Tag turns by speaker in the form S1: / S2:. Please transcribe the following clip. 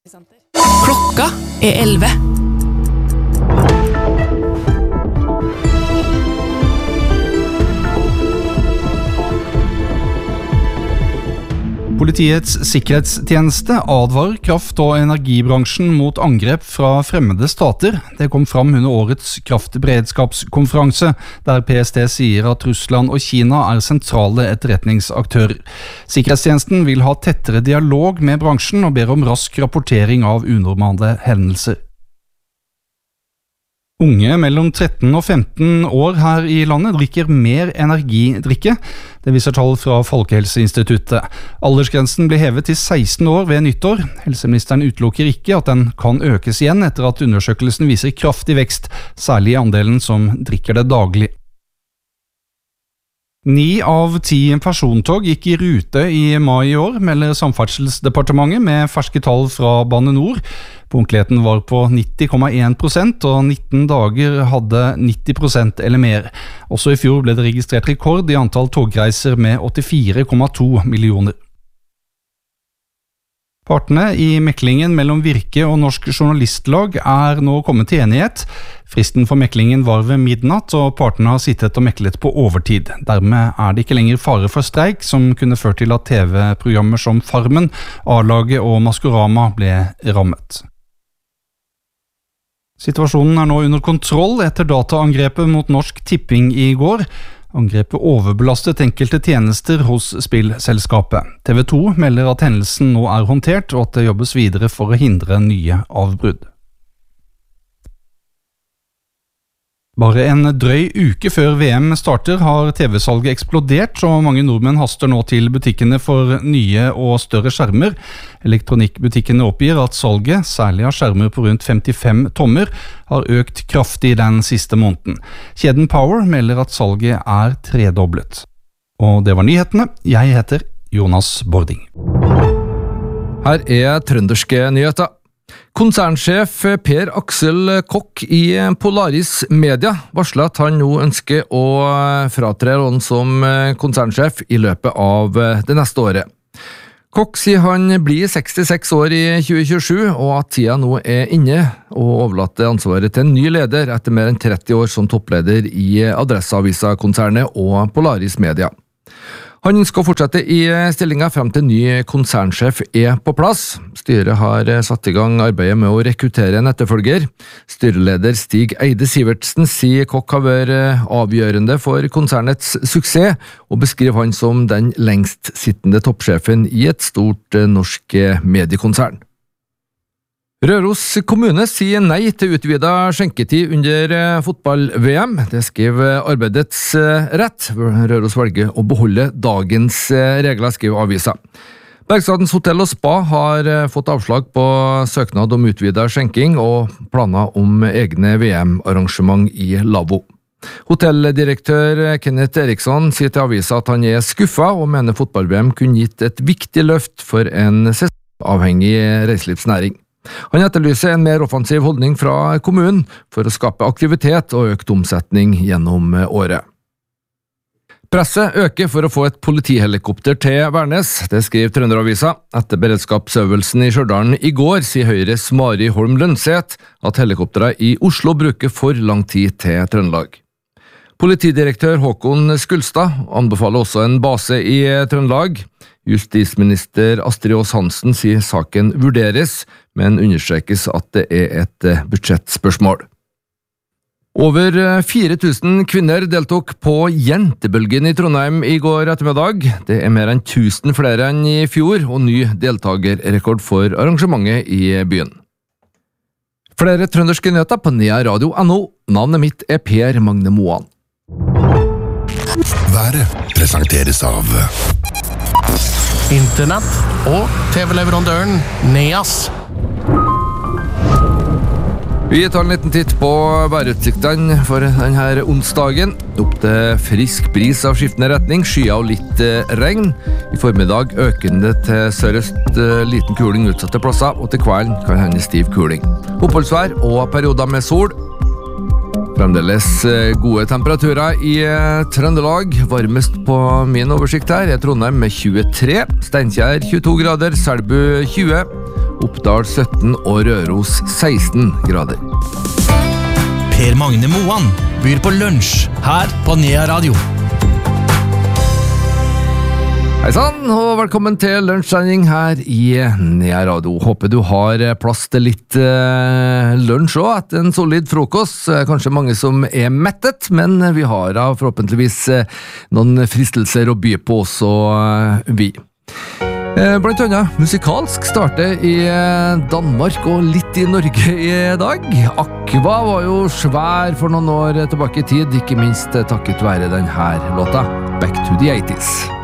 S1: Klokka 11.
S2: Politiets sikkerhetstjeneste advarer kraft- og energibransjen mot angrep fra fremmede stater. Det kom fram under årets kraftberedskapskonferanse, der PST sier at Russland og Kina er sentrale etterretningsaktører. Sikkerhetstjenesten vil ha tettere dialog med bransjen og ber om rask rapportering av unormale hendelser. Unge mellom 13 og 15 år her i landet drikker mer energidrikke. Det viser tall fra Folkehelseinstituttet. Aldersgrensen ble hevet til 16 år ved nyttår. Helseministeren utelukker ikke at den kan økes igjen etter at undersøkelsen viser kraftig vekst, særlig i andelen som drikker det daglig. 9 av 10 persontog gikk i rute i mai i år, melder Samferdselsdepartementet med ferske tall fra Bane NOR. Punktligheten var på 90,1%, og 19 dager hadde 90% eller mer. Også i fjor ble det registrert rekord i antall togreiser med 84,2 millioner. Partene i meklingen mellom Virke og Norsk Journalistlag er nå kommet til enighet. Fristen for meklingen var ved midnatt, og partene har sittet og meklet på overtid. Dermed er det ikke lenger fare for streik, som kunne ført til at TV-programmer som Farmen, A-laget og Maskorama ble rammet. Situasjonen er nå under kontroll etter dataangrepet mot Norsk Tipping i går. Angrepet overbelastet enkelte tjenester hos spillselskapet. TV 2 melder at hendelsen nå er håndtert, og at det jobbes videre for å hindre nye avbrudd. Bare en drøy uke før VM starter har TV-salget eksplodert, og mange nordmenn haster nå til butikkene for nye og større skjermer. Elektronikkbutikkene oppgir at salget, særlig av skjermer på rundt 55 tommer, har økt kraftig den siste måneden. Kjeden Power melder at salget er tredoblet. Og det var nyhetene. Jeg heter Jonas Bording.
S3: Her er trønderske nyheter. Konsernsjef Per Aksel Kokk i Polaris Media varsler at han nå ønsker å fratre rollen som konsernsjef i løpet av det neste året. Kokk sier han blir 66 år i 2027, og at tida nå er inne og overlater ansvaret til en ny leder etter mer enn 30 år som toppleder i Adresseavisa-konsernet og Polaris Media. Han skal fortsette i stillingen frem til ny konsernsjef er på plass. Styret har satt i gang arbeidet med å rekruttere en etterfølger. Styreleder Stig Eide Sivertsen sier Kokk har vært avgjørende for konsernets suksess, og beskriver han som den lengst sittende toppsjefen i et stort norsk mediekonsern. Røros kommune sier nei til utvidet skjenketid under fotball-VM. Det skriver Arbeidets Rett. Røros velger å beholde dagens regler, skriver avisa. Bergstadens Hotell og Spa har fått avslag på søknad om utvidet skjenking og planer om egne VM-arrangement i Lavvo. Hotelldirektør Kenneth Eriksson sier til avisa at han er skuffet og mener fotball-VM kunne gitt et viktig løft for en sesongavhengig reiselivsnæring. Han etterlyser en mer offensiv holdning fra kommunen for å skape aktivitet og økt omsetning gjennom året. Presset øker for å få et politihelikopter til Værnes, det skriver Trønderavisa. Etter beredskapsøvelsen i Stjørdalen i går sier Høyres Mari Holm Lønseth at helikopterne i Oslo bruker for lang tid til Trøndelag. Politidirektør Håkon Skulstad anbefaler også en base i Trøndelag. Justisminister Astrid Aas Hansen sier saken vurderes, men understrekes at det er et budsjettspørsmål. Over 4000 kvinner deltok på Jentebølgen i Trondheim i går ettermiddag. Det er mer enn 1000 flere enn i fjor, og ny deltagerrekord for arrangementet i byen. Flere trønderske nyheter på nearadio.no. Navnet mitt er Per Magne Moan.
S4: Været presenteres av
S5: Internett og TV-leverandøren Neas.
S3: Vi tar en liten titt på værutsiktene for denne onsdagen. Opp til frisk bris av skiftende retning, skyer og litt regn. I formiddag økende til sørøst, liten kuling utsatte plasser, og til kvelden kan hende stiv kuling. Oppholdsvær og perioder med sol. Fremdeles gode temperaturer i Trøndelag. Varmest på min oversikt her er Trondheim med 23, Steinkjer 22 grader, Selbu 20, Oppdal 17 og Røros 16 grader.
S1: Per Magne Moan byr på lunsj her på Nea Radio.
S3: Hei sann, og velkommen til lunsjsending her i Nea Radio. Håper du har plass til litt lunsj også, etter en solid frokost. Kanskje mange som er mettet, men vi har da forhåpentligvis noen fristelser å by på også, vi. Blant annet musikalsk starter i Danmark og litt i Norge i dag. Aqua var jo svær for noen år tilbake i tid, ikke minst takket være denne låta, Back to the 80s.